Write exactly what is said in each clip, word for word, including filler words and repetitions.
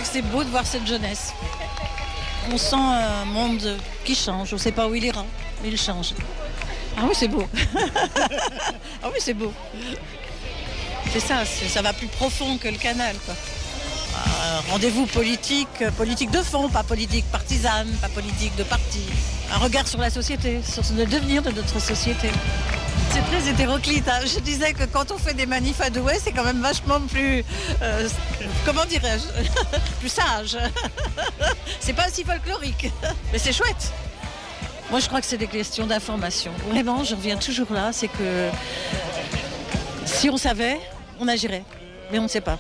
que c'est beau de voir cette jeunesse. On sent un monde qui change, on ne sait pas où il ira, mais il change. Ah oui, c'est beau. Ah oui, c'est beau. C'est ça, c'est, ça va plus profond que le canal, quoi. Un rendez-vous politique, politique de fond, pas politique partisane, pas politique de parti. Un regard sur la société, sur le devenir de notre société. C'est très hétéroclite. Hein. Je disais que quand on fait des manifs à Douai, c'est quand même vachement plus, euh, comment dirais-je, plus sage. C'est pas aussi folklorique, mais c'est chouette. Moi, je crois que c'est des questions d'information. Vraiment, je reviens toujours là, c'est que si on savait, on agirait, mais on ne sait pas.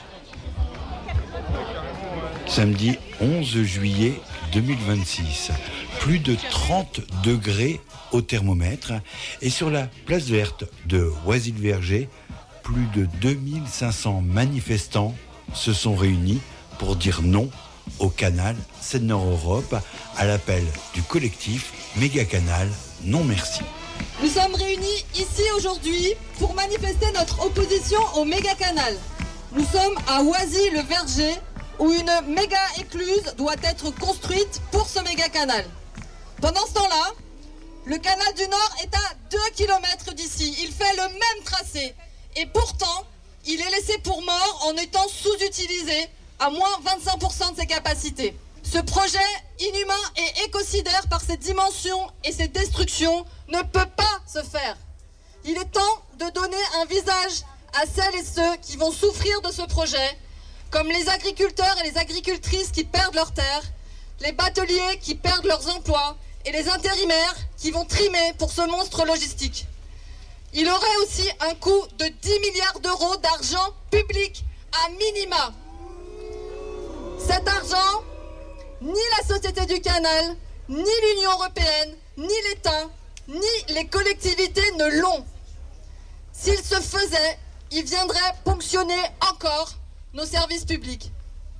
Samedi onze juillet deux mille vingt-six, plus de trente degrés au thermomètre et sur la place verte de Oisy-le-Verger, plus de deux mille cinq cents manifestants se sont réunis pour dire non au canal Seine-Nord-Europe à l'appel du collectif Méga-Canal Non Merci. Nous sommes réunis ici aujourd'hui pour manifester notre opposition au méga-canal. Nous sommes à Oisy-le-Verger où une méga écluse doit être construite pour ce méga-canal. Pendant ce temps-là, le canal du Nord est à deux kilomètres d'ici. Il fait le même tracé et pourtant, il est laissé pour mort en étant sous-utilisé à moins vingt-cinq pour cent de ses capacités. Ce projet inhumain et écocidaire par ses dimensions et ses destructions ne peut pas se faire. Il est temps de donner un visage à celles et ceux qui vont souffrir de ce projet, comme les agriculteurs et les agricultrices qui perdent leurs terres, les bateliers qui perdent leurs emplois et les intérimaires qui vont trimer pour ce monstre logistique. Il aurait aussi un coût de dix milliards d'euros d'argent public à minima. Cet argent, ni la Société du Canal, ni l'Union européenne, ni l'État, ni les collectivités ne l'ont. S'il se faisait, il viendrait ponctionner encore nos services publics.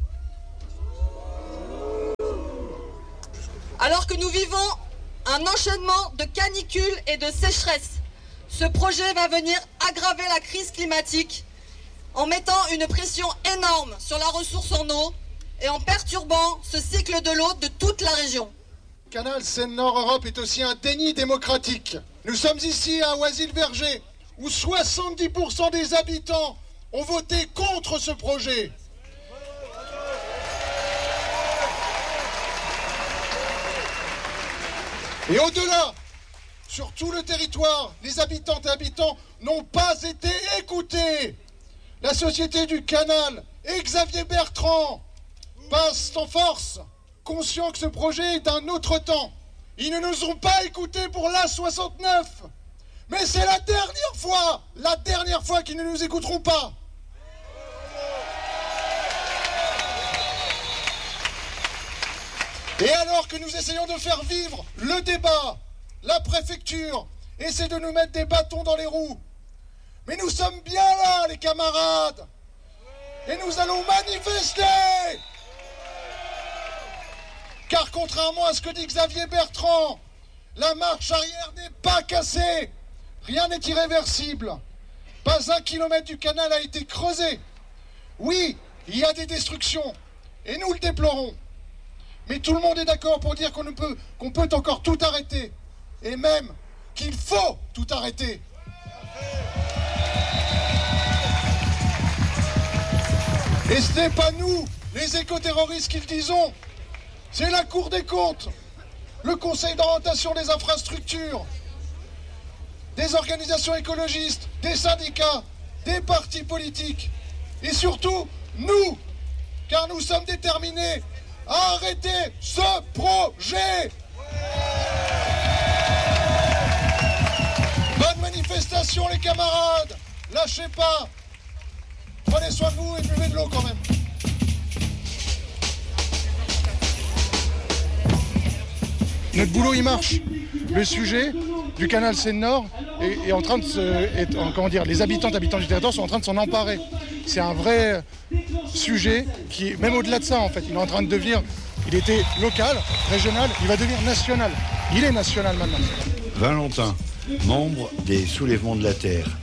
Alors que nous vivons un enchaînement de canicules et de sécheresses, ce projet va venir aggraver la crise climatique en mettant une pression énorme sur la ressource en eau et en perturbant ce cycle de l'eau de toute la région. Le canal Seine-Nord-Europe est aussi un déni démocratique. Nous sommes ici à Oisy-le-Verger, où soixante-dix pour cent des habitants ont voté contre ce projet. Et au-delà, sur tout le territoire, les habitantes et habitants n'ont pas été écoutés. La Société du Canal et Xavier Bertrand passent en force, conscients que ce projet est d'un autre temps. Ils ne nous ont pas écoutés pour l'A soixante-neuf. Mais c'est la dernière fois, la dernière fois qu'ils ne nous écouteront pas. Et alors que nous essayons de faire vivre le débat, la préfecture essaie de nous mettre des bâtons dans les roues. Mais nous sommes bien là, les camarades. Et nous allons manifester. Car contrairement à ce que dit Xavier Bertrand, la marche arrière n'est pas cassée. Rien n'est irréversible. Pas un kilomètre du canal a été creusé. Oui, il y a des destructions. Et nous le déplorons. Mais tout le monde est d'accord pour dire qu'on ne peut, qu'on peut encore tout arrêter. Et même qu'il faut tout arrêter. Et ce n'est pas nous, les écoterroristes, qui le disons. C'est la Cour des comptes, le Conseil d'orientation des infrastructures, des organisations écologistes, des syndicats, des partis politiques. Et surtout, nous, car nous sommes déterminés à arrêter ce projet. Bonne manifestation, les camarades. Lâchez pas. Prenez soin de vous et buvez de l'eau quand même. Notre boulot, il marche. Le sujet du canal Seine-Nord est, est en train de se... Est, comment dire, les habitantes et habitants du territoire sont en train de s'en emparer. C'est un vrai sujet qui est même au-delà de ça, en fait. Il est en train de devenir... Il était local, régional, il va devenir national. Il est national maintenant. Valentin, membre des Soulèvements de la Terre,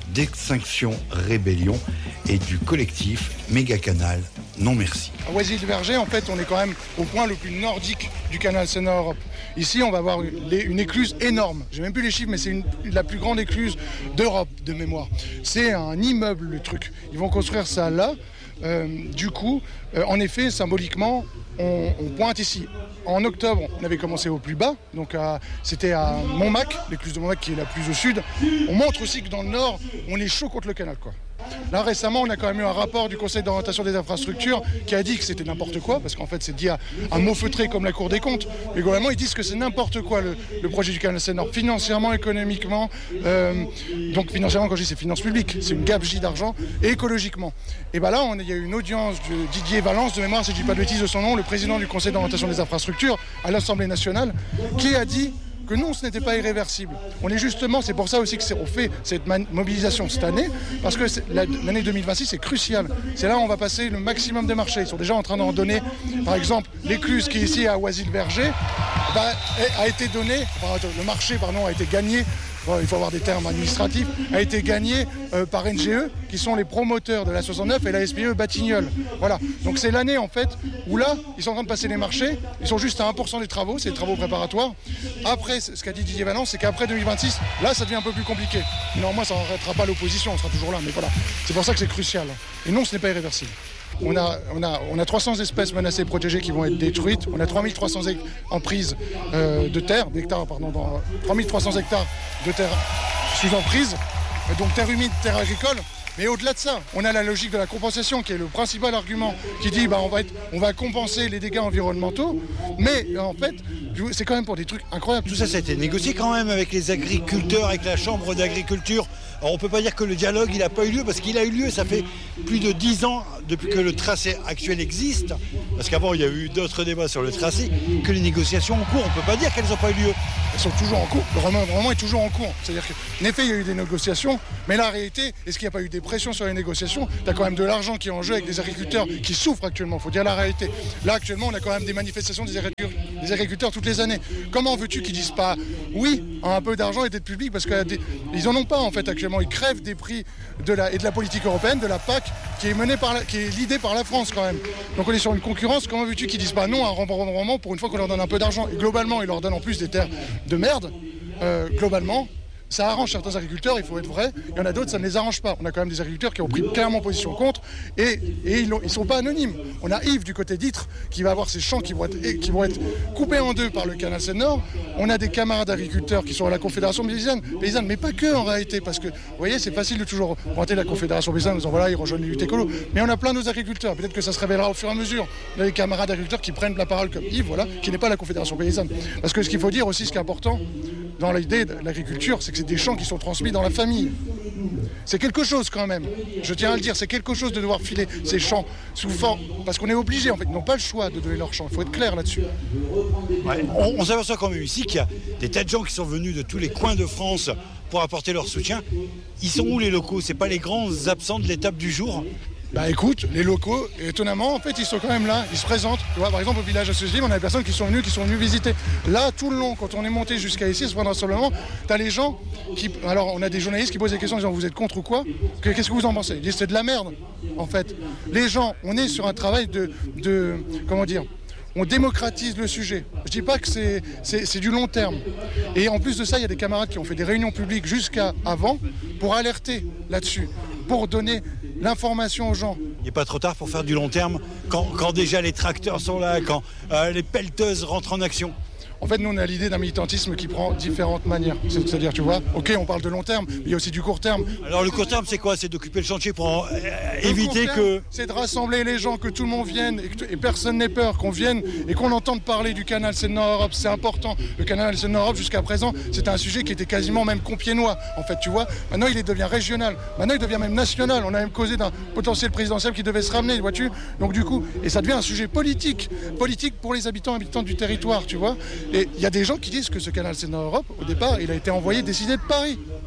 d'Extinction Rébellion et du collectif Mégacanal. Non merci. À Oisy-le-Verger, en fait, on est quand même au point le plus nordique du canal Seine-Nord-Europe. Ici, on va avoir une, une écluse énorme. J'ai même plus les chiffres, mais c'est une, la plus grande écluse d'Europe, de mémoire. C'est un immeuble, le truc. Ils vont construire ça là. Euh, du coup, euh, en effet, symboliquement, on, on pointe ici. En octobre, on avait commencé au plus bas, donc à, c'était à Montmac, l'écluse de Montmac qui est la plus au sud. On montre aussi que dans le nord, on est chaud contre le canal, quoi. Là, récemment, on a quand même eu un rapport du Conseil d'orientation des infrastructures qui a dit que c'était n'importe quoi, parce qu'en fait, c'est dit à un mot feutré comme la Cour des comptes. Mais globalement, ils disent que c'est n'importe quoi le, le projet du canal Seine-Nord, financièrement, économiquement. Euh, donc, financièrement, quand je dis c'est finances publiques, c'est une gabegie d'argent, et écologiquement. Et bien là, on, il y a eu une audience de Didier Valence, de mémoire, si je ne dis pas de bêtises de son nom, le président du Conseil d'orientation des infrastructures à l'Assemblée nationale, qui a dit que non, ce n'était pas irréversible. On est justement, c'est pour ça aussi qu'on fait cette mobilisation cette année, parce que l'année deux mille vingt-six, c'est crucial. C'est là où on va passer le maximum des marchés. Ils sont déjà en train d'en donner. Par exemple, l'écluse qui est ici à Oisy-le-Verger bah, a été donnée, enfin, le marché pardon, a été gagné, bon, il faut avoir des termes administratifs, a été gagné euh, par N G E, qui sont les promoteurs de la soixante-neuf et la S P E Batignolles. Voilà. Donc c'est l'année en fait où là, ils sont en train de passer les marchés, ils sont juste à un pour cent des travaux, c'est des travaux préparatoires. Après, ce qu'a dit Didier Valence, c'est qu'après deux mille vingt-six, là ça devient un peu plus compliqué. Néanmoins, ça n'arrêtera pas l'opposition, on sera toujours là, mais voilà. C'est pour ça que c'est crucial. Et non, ce n'est pas irréversible. On a, on, a, on a trois cents espèces menacées et protégées qui vont être détruites. On a trois mille trois cents emprises euh, de terre, d'hectares, pardon, dans, trois mille trois cents hectares de terre sous emprise, donc terre humide, terre agricole. Mais au-delà de ça, on a la logique de la compensation qui est le principal argument qui dit bah, on, va être, on va compenser les dégâts environnementaux. Mais en fait, c'est quand même pour des trucs incroyables. Tout ça, ça a été négocié quand même avec les agriculteurs, avec la chambre d'agriculture. Alors on ne peut pas dire que le dialogue il n'a pas eu lieu parce qu'il a eu lieu. Ça fait plus de dix ans depuis que le tracé actuel existe. Parce qu'avant il y a eu d'autres débats sur le tracé, que les négociations en cours. On ne peut pas dire qu'elles n'ont pas eu lieu. Elles sont toujours en cours. Le roman, le roman est toujours en cours. C'est-à-dire qu'en effet il y a eu des négociations, mais la réalité, est-ce qu'il n'y a pas eu des pressions sur les négociations? Tu as quand même de l'argent qui est en jeu avec des agriculteurs qui souffrent actuellement. Il faut dire la réalité. Là actuellement on a quand même des manifestations des agriculteurs, des agriculteurs toutes les années. Comment veux-tu qu'ils disent pas oui à un peu d'argent et d'aide publique parce qu'ils n'en ont pas en fait actuellement. Ils crèvent des prix de la, et de la politique européenne, de la P A C, qui est menée par la, qui est l'idée par la France quand même. Donc on est sur une concurrence. Comment veux-tu qu'ils disent pas non à un rembourrement pour une fois qu'on leur donne un peu d'argent? Et globalement, ils leur donnent en plus des terres de merde. Euh, globalement, ça arrange certains agriculteurs, il faut être vrai. Il y en a d'autres, ça ne les arrange pas. On a quand même des agriculteurs qui ont pris clairement position contre et, et ils ne sont pas anonymes. On a Yves du côté d'Ytre qui va avoir ses champs qui vont, être, qui vont être coupés en deux par le canal Seine-Nord. On a des camarades agriculteurs qui sont à la Confédération paysanne, paysanne mais pas que en réalité, parce que vous voyez, c'est facile de toujours pointer la Confédération paysanne en disant voilà, ils rejoignent les luttes écolo. Mais on a plein de nos agriculteurs, peut-être que ça se révélera au fur et à mesure. On a des camarades agriculteurs qui prennent la parole comme Yves, voilà, qui n'est pas la Confédération paysanne. Parce que ce qu'il faut dire aussi, ce qui est important dans l'idée de l'agriculture, c'est que c'est des champs qui sont transmis dans la famille. C'est quelque chose quand même, je tiens à le dire, c'est quelque chose de devoir filer ces champs sous forme, parce qu'on est obligé en fait, ils n'ont pas le choix de donner leurs champs, il faut être clair là-dessus. Ouais, on, on s'aperçoit quand même ici qu'il y a des tas de gens qui sont venus de tous les coins de France pour apporter leur soutien. Ils sont où les locaux? C'est pas les grands absents de l'étape du jour? Bah écoute, les locaux, étonnamment, en fait, ils sont quand même là, ils se présentent. Tu vois, par exemple, au village associatif, on a des personnes qui sont venues, qui sont venues visiter. Là, tout le long, quand on est monté jusqu'à ici, ce point de rassemblement, t'as les gens qui... Alors, on a des journalistes qui posent des questions en disant, vous êtes contre ou quoi? Qu'est-ce que vous en pensez? Ils disent, c'est de la merde, en fait. Les gens, on est sur un travail de... de comment dire? On démocratise le sujet. Je dis pas que c'est, c'est, c'est du long terme. Et en plus de ça, il y a des camarades qui ont fait des réunions publiques jusqu'à avant pour alerter là-dessus, pour donner l'information aux gens. Il n'est pas trop tard pour faire du long terme quand, quand déjà les tracteurs sont là, quand euh, les pelleteuses rentrent en action. En fait, nous, on a l'idée d'un militantisme qui prend différentes manières. C'est-à-dire, tu vois, ok, on parle de long terme, mais il y a aussi du court terme. Alors, le court terme, c'est quoi? C'est d'occuper le chantier pour euh, éviter terme, que... C'est de rassembler les gens, que tout le monde vienne et, que, et personne n'ait peur, qu'on vienne et qu'on entende parler du canal Seine-Nord-Europe. C'est important. Le canal Seine-Nord-Europe, jusqu'à présent, c'était un sujet qui était quasiment même compiègnois, en fait, tu vois. Maintenant, il devient régional. Maintenant, il devient même national. On a même causé d'un potentiel présidentiel qui devait se ramener, vois-tu. Donc, du coup, et ça devient un sujet politique. Politique pour les habitants, habitants du territoire, tu vois. Et il y a des gens qui disent que ce canal Seine-Nord-Europe, au départ, il a été envoyé, décidé de Paris.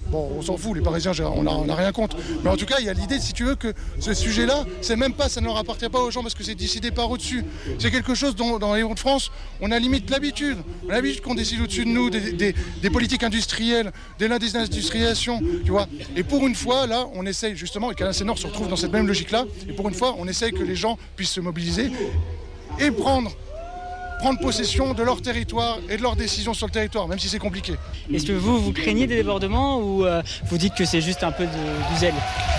Bon, on s'en fout, les Parisiens, on n'a on a rien contre. Mais en tout cas, il y a l'idée, si tu veux, que ce sujet-là, c'est même pas, ça ne leur appartient pas aux gens parce que c'est décidé par au-dessus. C'est quelque chose dont, dans les Hauts-de-France, on a limite l'habitude. On a l'habitude qu'on décide au-dessus de nous des, des, des politiques industrielles, de la désindustrialisation, tu vois. Et pour une fois, là, on essaye justement, et Canal Seine-Nord se retrouve dans cette même logique-là, et pour une fois, on essaye que les gens puissent se mobiliser et prendre prendre possession de leur territoire et de leurs décisions sur le territoire, même si c'est compliqué. Est-ce que vous, vous craignez des débordements ou euh, vous dites que c'est juste un peu de, du zèle?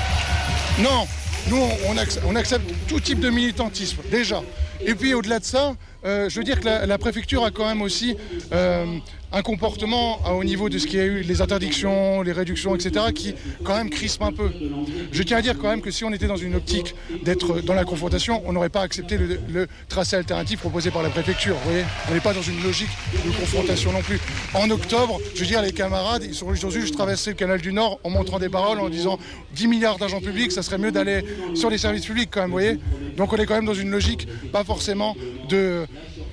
Non, nous on accepte, on accepte tout type de militantisme, déjà. Et puis au-delà de ça, euh, je veux dire que la, la préfecture a quand même aussi euh, un comportement à, au niveau de ce qu'il y a eu, les interdictions, les réductions, et cetera, qui quand même crispe un peu. Je tiens à dire quand même que si on était dans une optique d'être dans la confrontation, on n'aurait pas accepté le, le tracé alternatif proposé par la préfecture. Vous voyez, on n'est pas dans une logique de confrontation non plus. En octobre, je veux dire, les camarades, ils sont juste traversé le canal du Nord en montrant des paroles, en disant dix milliards d'argent public, ça serait mieux d'aller sur les services publics quand même, vous voyez. Donc on est quand même dans une logique, pas forcément de...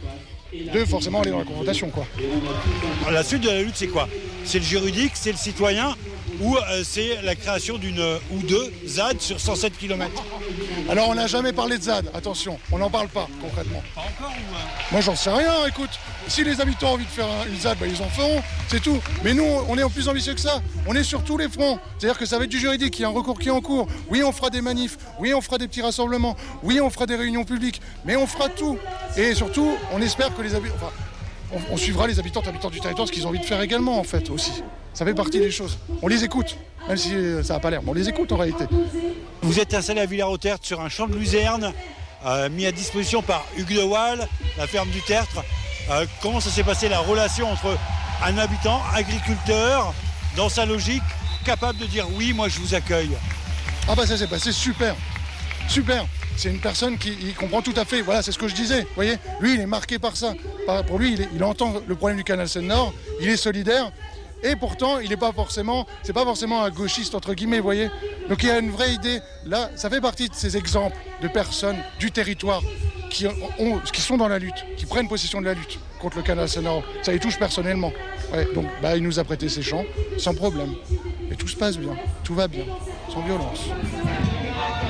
de forcément aller dans la confrontation, quoi. La suite de la lutte, c'est quoi? C'est le juridique, c'est le citoyen, ou euh, c'est la création d'une euh, ou deux Z A D sur cent sept kilomètres? Alors on n'a jamais parlé de Z A D, attention, on n'en parle pas concrètement. Pas encore ou euh... Moi j'en sais rien, écoute, si les habitants ont envie de faire une Z A D, bah, ils en feront, c'est tout. Mais nous, on est en plus ambitieux que ça, on est sur tous les fronts. C'est-à-dire que ça va être du juridique, il y a un recours qui est en cours. Oui, on fera des manifs, oui, on fera des petits rassemblements, oui, on fera des réunions publiques, mais on fera tout. Et surtout, on espère que les habitants... Enfin, on, on suivra les habitantes et habitants du territoire, ce qu'ils ont envie de faire également, en fait, aussi. Ça fait partie des choses. On les écoute, même si ça n'a pas l'air, mais on les écoute en réalité. Vous êtes installé à Villers-au-Tertre sur un champ de luzerne, euh, mis à disposition par Hugues de Waal, la ferme du Tertre. Euh, comment ça s'est passé, la relation entre un habitant, agriculteur, dans sa logique, capable de dire oui, moi je vous accueille? Ah bah ça s'est passé super, super. C'est une personne qui il comprend tout à fait. Voilà, c'est ce que je disais. Vous voyez, lui, il est marqué par ça. Pour lui, il, est, il entend le problème du canal Seine-Nord. Il est solidaire. Et pourtant, il n'est pas forcément, c'est pas forcément un gauchiste entre guillemets, vous voyez. Donc il y a une vraie idée. Là, ça fait partie de ces exemples de personnes du territoire qui, ont, qui sont dans la lutte, qui prennent possession de la lutte contre le canal Seine-Nord. Ça les touche personnellement. Ouais, donc, bah, il nous a prêté ses champs sans problème. Et tout se passe bien, tout va bien, sans violence.